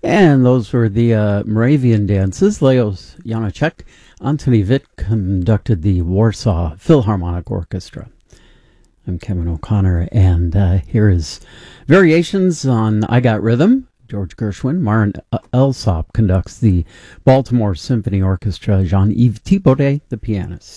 And those were the Moravian dances. Leos Janáček. Antoni Witt conducted the Warsaw Philharmonic Orchestra. I'm Kevin O'Connor, and here is variations on I Got Rhythm. George Gershwin. Marin Alsop conducts the Baltimore Symphony Orchestra. Jean-Yves Thibaudet, the pianist.